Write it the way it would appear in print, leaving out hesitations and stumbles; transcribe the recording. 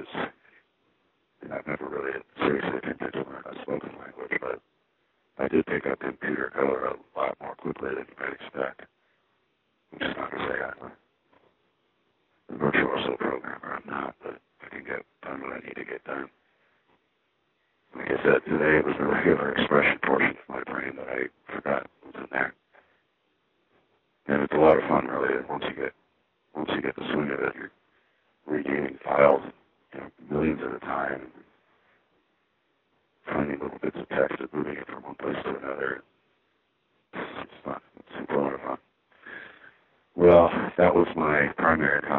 languages. And I've never really seriously attempted to learn a spoken language, but I did pick up computer code a lot more quickly than you might expect. I'm just not to say I'm a virtuoso programmer. I'm not, but I can get done what I need to get done. Like I said, today it was the regular expression portion of my brain that I forgot was in there. And it's a lot of fun, really. And once you get the swing of it, you're regaining files, millions at a time, finding little bits of text and moving it from one place to another. It's fun. It's a lot of fun. Well, that was my primary